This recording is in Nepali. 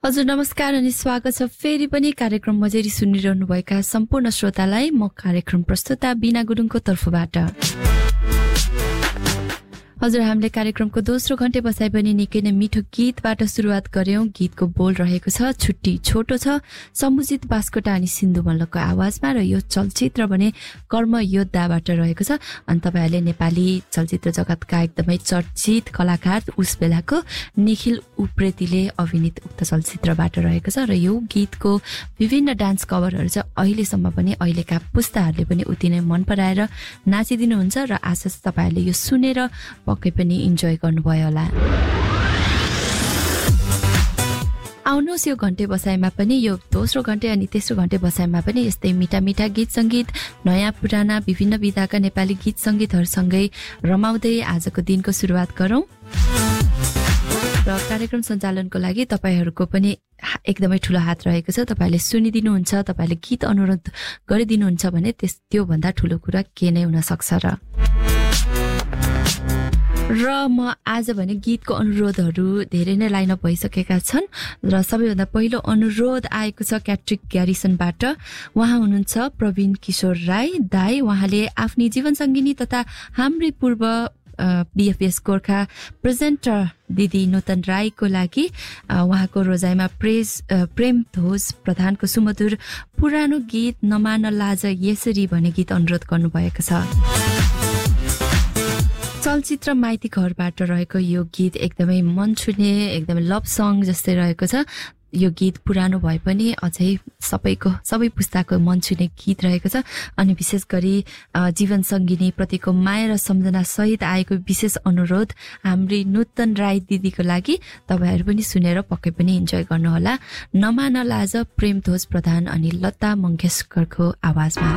हजुर नमस्कार अनि स्वागत छ फेरि पनि कार्यक्रम मजेरी सुनिरहनु भएका सम्पूर्ण श्रोतालाई म कार्यक्रम प्रस्तुता बिना गुरुङको तर्फबाट हजुर हामीले कार्यक्रमको दोस्रो घण्टे बसाइ पनि निकै नै मिठो गीतबाट सुरुवात गर्यौं। गीतको बोल रहेको छ छुट्टी छोटो छ, समुजित बास्कोटा अनि सिन्धु मल्लको आवाजमा र यो चलचित्र भने कर्म योद्धाबाट रहेको छ। अनि तपाईहरुले नेपाली चलचित्र जगतका एकदमै चर्चित कलाकार उस बेलाको निखिल उप्रेतीले अभिनीत उक्त चलचित्रबाट रहेको छ र यो गीतको विभिन्न डान्स कभरहरू चाहिँ अहिलेसम्म पनि अहिलेका पुस्ताहरूले पनि उति नै मन पराएर नाचिदिनुहुन्छ र आशा छ तपाईहरुले यो सुनेर पक्कै पनि इन्जोय गर्नुभयो होला। आउनुहोस् यो घण्टे बसाइमा पनि यो दोस्रो घण्टे अनि तेस्रो घण्टे बसाइमा पनि यस्तै मिठा मिठा गीत संगीत नयाँ पुराना विभिन्न विधाका नेपाली गीत संगीतहरूसँगै रमाउँदै आजको दिनको सुरुवात गरौं। र कार्यक्रम सञ्चालनको लागि तपाईहरुको पनि एकदमै ठूलो हात रहेको छ। तपाईले सुनिदिनुहुन्छ, तपाईले गीत अनुरोध गरिदिनुहुन्छ भने त्यो भन्दा ठूलो कुरा के नै हुन सक्छ र म आज भने गीतको अनुरोधहरू धेरै नै लाइन अप भइसकेका छन् र सबैभन्दा पहिलो अनुरोध आएको छ क्याट्रिक ग्यारिसनबाट। उहाँ हुनुहुन्छ प्रवीण किशोर राई दाई। उहाँले आफ्नी जीवनसंगिनी तथा हाम्रै पूर्व बीएफएस गोर्खा प्रेजेन्टर दिदी नूतन राईको लागि उहाँको रोजाइमा प्रेम ध्वज प्रधानको सुमधुर पुरानो गीत नमान लाज यसरी भन्ने गीत अनुरोध गर्नुभएको छ। चलचित्र माइती घरबाट रहेको यो गीत एकदमै मन छुने एकदमै लभ सङ जस्तै रहेको छ। यो गीत पुरानो भए पनि अझै सबै पुस्ताको मन छुने गीत रहेको छ अनि विशेष गरी जीवन संगिनी प्रतिको माया र सम्झना सहित आएको विशेष अनुरोध हाम्री नूतन राई दिदीको लागि तपाईहरु पनि सुनेर पक्कै पनि इन्जोय गर्नुहोला। नमान लाज प्रेम ध्वज प्रधान अनि लता मंगेशकरको आवाजमा।